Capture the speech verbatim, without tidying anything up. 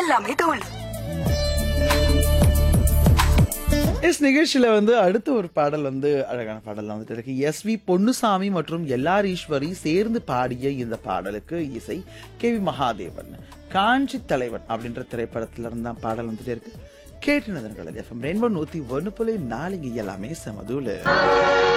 எல்லாமே தோல். எஸ் நிகழ்ச்சியில வந்து அடுத்த ஒரு பாடல் வந்து அழகான பாடல் வந்துட்டு இருக்கு. எஸ் வி பொன்னுசாமி மற்றும் எல்ஆர் ஈஸ்வரி சேர்ந்து பாடிய இந்த பாடலுக்கு இசை கே வி மகாதேவன். காஞ்சி தலைவன் அப்படின்ற திரைப்படத்துல இருந்து தான் பாடல் வந்துட்டு இருக்கு. கேட்டு எஃப்எம் ரெயின்போ நூத்தி ஒன்னு புள்ளி நாலு எல்லாமே சமதூல.